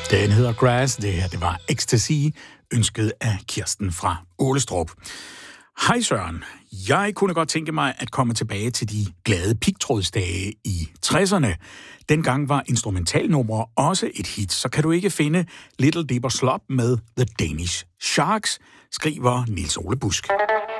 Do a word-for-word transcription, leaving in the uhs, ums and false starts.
Den hedder Grass. Det her, det var Ecstasy, ønsket af Kirsten fra Ålestrup. Hej Søren. Jeg kunne godt tænke mig at komme tilbage til de glade pigtrådsdage i tresserne. Dengang var instrumentalnumre også et hit, så kan du ikke finde Little Dipper Slop med The Danish Sharks, skriver Niels Ole Busk.